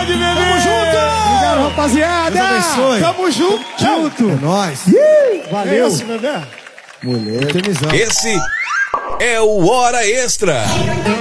grande, bebê! Tamo junto! Obrigado, rapaziada! Deus abençoe. Tamo junto! É nóis. Valeu! É isso, bebê. Moleque. Temizão. Esse é o Hora Extra.